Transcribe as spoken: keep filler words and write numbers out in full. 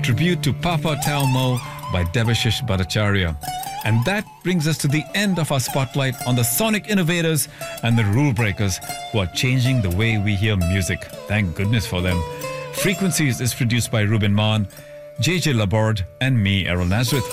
tribute to Papa Tau Mo by Debashish Bhattacharya. And that brings us to the end of our spotlight on the sonic innovators and the rule breakers who are changing the way we hear music. Thank goodness for them. Frequencies is produced by Ruben Maan, J J Laborde, and me, Errol Nazareth.